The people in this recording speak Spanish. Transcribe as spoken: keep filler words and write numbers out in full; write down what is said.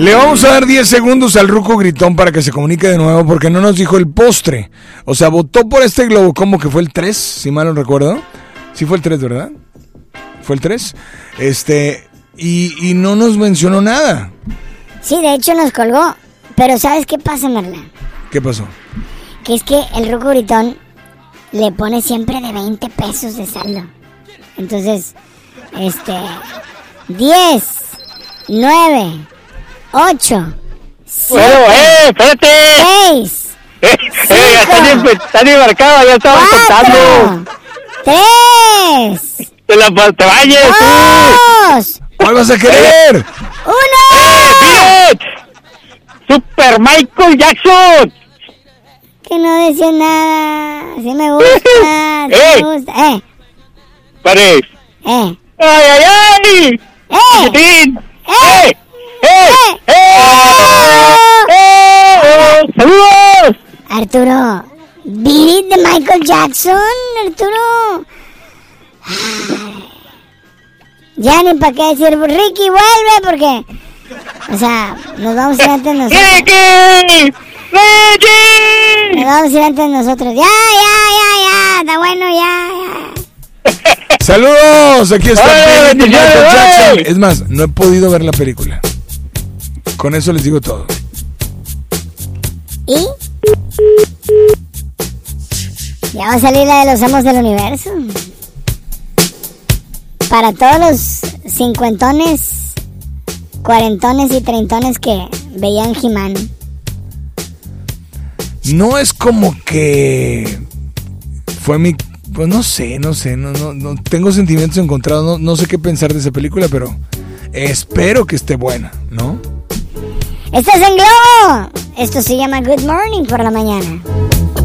Le vamos a dar diez segundos al Ruco Gritón para que se comunique de nuevo porque no nos dijo el postre. O sea, votó por este globo como que fue el tres, si mal no recuerdo. Sí fue el tres, ¿verdad? Fue el tres. Este, y, y no nos mencionó nada. Sí, de hecho nos colgó. Pero ¿sabes qué pasa, Merla? ¿Qué pasó? Que es que el Ruco Gritón le pone siempre de veinte pesos de saldo. Entonces, este... diez, nueve, ocho, Bueno, eh, espérate. seis, Eh, eh, ya está bien, está bien marcado, ya estaba contando. tres, Te, la, te vayas dos, ¿Cuál vas a querer? uno. Super Michael Jackson. Que no decía nada. Sí me gusta, sí ¡Eh! me gusta. Eh, Pare. eh, ¡Ay, ay, ay! eh, ¡Chiquitín! eh, ¡Eh! ¡Eh! eh. ¡Eh! ¡Eh! ¡Saludos! Arturo, beat it de Michael Jackson, Arturo. Ay, ya ni para qué decir, Ricky, vuelve, porque, o sea, nos vamos a ir antes nosotros. ¡Ricky! ¡Ricky! Nos vamos a ir antes nosotros. Ya, ya, ya, ya, está bueno, ya, ya. Saludos, aquí está ¡Ay, Michael ay, Jackson. ay! Es más, no he podido ver la película. Con eso les digo todo. ¿Y? Ya va a salir la de los amos del universo. Para todos los cincuentones, cuarentones y treintones que veían He-Man. No es como que fue mi... Pues no sé, no sé, no, no, no tengo sentimientos encontrados, no, no sé qué pensar de esa película, pero espero que esté buena, ¿no? ¡Estás en Globo! Esto se llama Good Morning por la mañana.